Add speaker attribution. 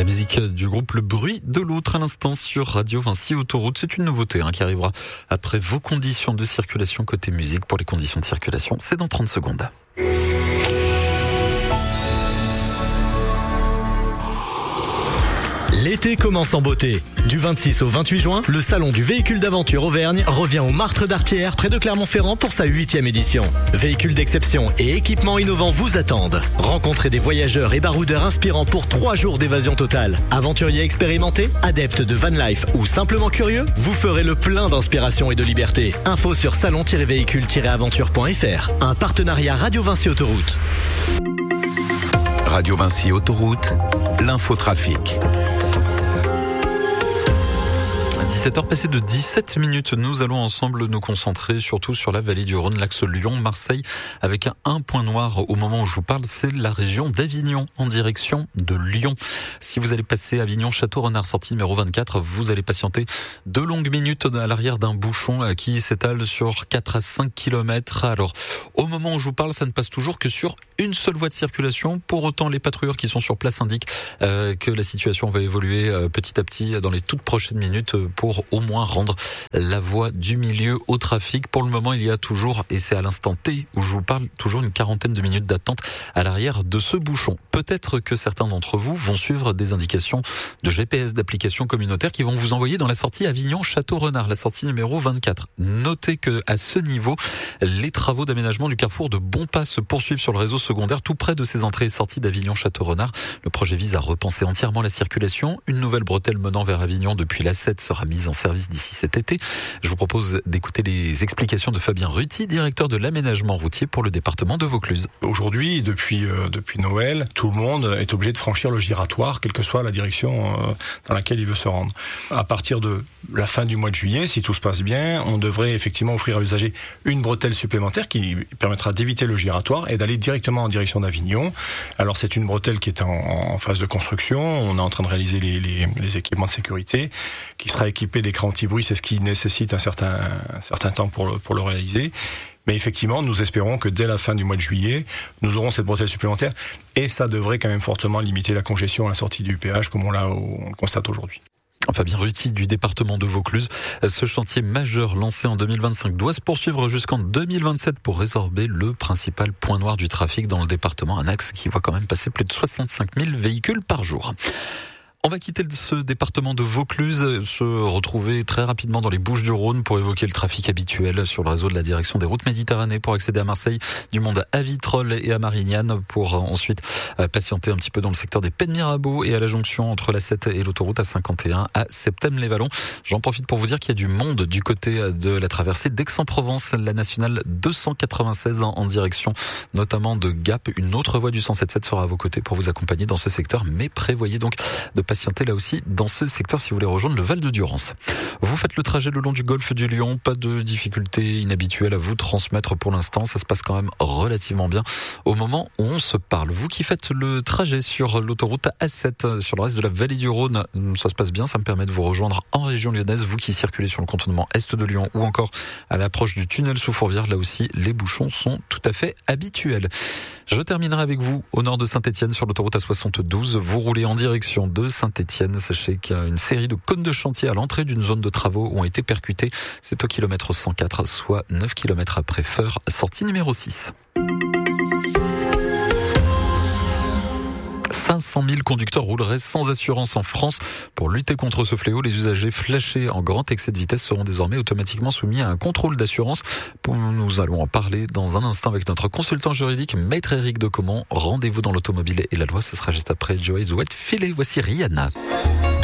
Speaker 1: La musique du groupe Le Bruit de l'Autre à l'instant sur Radio Vinci Autoroute. C'est une nouveauté qui arrivera après vos conditions de circulation côté musique. Pour les conditions de circulation, c'est dans 30 secondes.
Speaker 2: L'été commence en beauté. Du 26 au 28 juin, le salon du véhicule d'aventure Auvergne revient au Martre d'Artière près de Clermont-Ferrand pour sa 8e édition. Véhicules d'exception et équipements innovants vous attendent. Rencontrez des voyageurs et baroudeurs inspirants pour 3 jours d'évasion totale. Aventuriers expérimentés, adeptes de van life ou simplement curieux, vous ferez le plein d'inspiration et de liberté. Info sur salon-véhicule-aventure.fr. Un partenariat Radio Vinci Autoroute.
Speaker 3: Radio Vinci Autoroute, l'infotrafic.
Speaker 1: 17h passées de 17 minutes, nous allons ensemble nous concentrer surtout sur la vallée du Rhône, l'axe Lyon-Marseille, avec un point noir au moment où je vous parle, c'est la région d'Avignon en direction de Lyon. Si vous allez passer Avignon-Château-Renard, sortie numéro 24, vous allez patienter 2 longues minutes à l'arrière d'un bouchon qui s'étale sur 4 à 5 km. Alors, au moment où je vous parle, ça ne passe toujours que sur une seule voie de circulation. Pour autant, les patrouilleurs qui sont sur place indiquent que la situation va évoluer petit à petit dans les toutes prochaines minutes pour au moins rendre la voie du milieu au trafic. Pour le moment, il y a toujours, et c'est à l'instant T où je vous parle, toujours une quarantaine de minutes d'attente à l'arrière de ce bouchon. Peut-être que certains d'entre vous vont suivre des indications de GPS, d'applications communautaires qui vont vous envoyer dans la sortie Avignon-Château-Renard, la sortie numéro 24. Notez que à ce niveau, les travaux d'aménagement du carrefour de Bonpas se poursuivent sur le réseau secondaire, tout près de ces entrées et sorties d'Avignon-Château-Renard. Le projet vise à repenser entièrement la circulation. Une nouvelle bretelle menant vers Avignon depuis l'A7 sera mise en service d'ici cet été. Je vous propose d'écouter les explications de Fabien Ruti, directeur de l'aménagement routier pour le département de Vaucluse.
Speaker 4: Aujourd'hui, depuis Noël, tout le monde est obligé de franchir le giratoire, quelle que soit la direction dans laquelle il veut se rendre. À partir de la fin du mois de juillet, si tout se passe bien, on devrait effectivement offrir à l'usager une bretelle supplémentaire qui permettra d'éviter le giratoire et d'aller directement en direction d'Avignon. Alors c'est une bretelle qui est en phase de construction. On est en train de réaliser les équipements de sécurité qui sera équipé d'écrans anti-bruit, c'est ce qui nécessite un certain temps pour le réaliser. Mais effectivement, nous espérons que dès la fin du mois de juillet, nous aurons cette bretelle supplémentaire et ça devrait quand même fortement limiter la congestion à la sortie du péage comme on le constate aujourd'hui.
Speaker 1: Fabien Ruti du département de Vaucluse. Ce chantier majeur lancé en 2025 doit se poursuivre jusqu'en 2027 pour résorber le principal point noir du trafic dans le département, un axe qui voit quand même passer plus de 65 000 véhicules par jour. On va quitter ce département de Vaucluse, se retrouver très rapidement dans les Bouches-du-Rhône pour évoquer le trafic habituel sur le réseau de la direction des routes Méditerranée pour accéder à Marseille, du monde à Vitrolles et à Marignane pour ensuite patienter un petit peu dans le secteur des Pennes-Mirabeau et à la jonction entre la 7 et l'autoroute A51 à Septèmes-les-Vallons. J'en profite pour vous dire qu'il y a du monde du côté de la traversée d'Aix-en-Provence, la nationale 296 en direction notamment de Gap. Une autre voie du 177 sera à vos côtés pour vous accompagner dans ce secteur, mais prévoyez donc de patienter là aussi dans ce secteur si vous voulez rejoindre le Val de Durance. Vous faites le trajet le long du golfe du Lion, pas de difficultés inhabituelles à vous transmettre pour l'instant, ça se passe quand même relativement bien au moment où on se parle. Vous qui faites le trajet sur l'autoroute A7 sur le reste de la vallée du Rhône, ça se passe bien, ça me permet de vous rejoindre en région lyonnaise, vous qui circulez sur le contournement est de Lyon ou encore à l'approche du tunnel sous Fourvière, là aussi les bouchons sont tout à fait habituels. Je terminerai avec vous au nord de Saint-Étienne sur l'autoroute A72. Vous roulez en direction de Saint-Étienne. Sachez qu'il y a une série de cônes de chantier à l'entrée d'une zone de travaux ont été percutés. C'est au kilomètre 104, soit 9 km après Feur, sortie numéro 6. 500 000 conducteurs rouleraient sans assurance en France. Pour lutter contre ce fléau, les usagers flashés en grand excès de vitesse seront désormais automatiquement soumis à un contrôle d'assurance. Nous allons en parler dans un instant avec notre consultant juridique, Maître Éric Decomont. Rendez-vous dans l'automobile et la loi, ce sera juste après Joey Douet. Filez, voici Rihanna.